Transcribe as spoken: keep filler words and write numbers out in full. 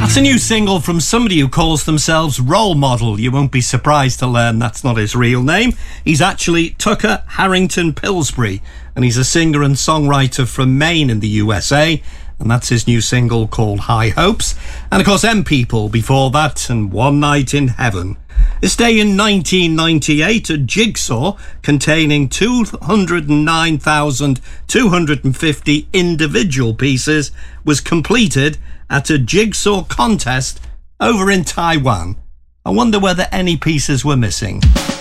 That's a new single from somebody who calls themselves Role Model. You won't be surprised to learn that's not his real name. He's actually Tucker Harrington Pillsbury, and he's a singer and songwriter from Maine in the U S A, and that's his new single called High Hopes. And of course M People before that, and One Night in Heaven. This day in nineteen ninety-eight, a jigsaw containing two hundred nine thousand two hundred fifty individual pieces was completed at a jigsaw contest over in Taiwan. I wonder whether any pieces were missing.